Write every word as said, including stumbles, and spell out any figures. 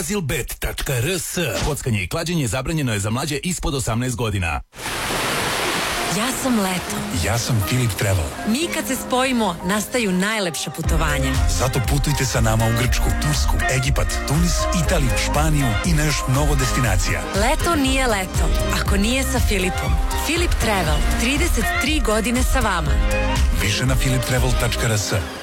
Azilbet tačka r s. Kockanje i klađenje zabranjeno je za mlađe ispod osamnaest godina. Ja sam Leto. Ja sam Filip Travel. Mi kad se spojimo, nastaju najlepša putovanja. Zato putujte sa nama u Grčku, Tursku, Egipat, Tunis, Italiju, Španiju i na još mnogo destinacija. Leto nije leto ako nije sa Filipom. Filip Travel, trideset tri godine sa vama. Više na filip travel tačka r s.